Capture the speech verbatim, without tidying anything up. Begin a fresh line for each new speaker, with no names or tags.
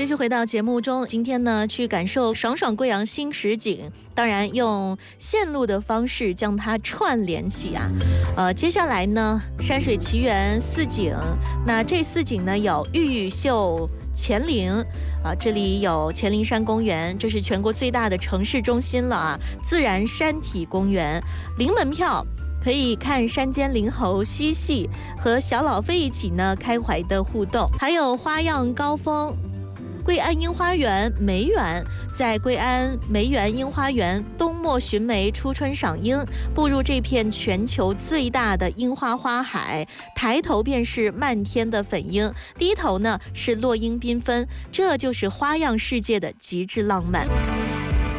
续回到节目中，今天呢，去感受爽爽贵阳新实景，当然用线路的方式将它串联起啊。呃，接下来呢，山水奇缘四景，那这四景呢有玉秀乾陵啊，这里有乾陵山公园，这是全国最大的城市中心了啊，自然山体公园，零门票。可以看山间灵猴嬉戏，和小老飞一起呢开怀的互动，还有花样高峰。桂安樱花园梅园，在桂安梅园樱花园冬末寻梅，初春赏樱，步入这片全球最大的樱花花海，抬头便是漫天的粉樱，低头呢是落英缤纷，这就是花样世界的极致浪漫。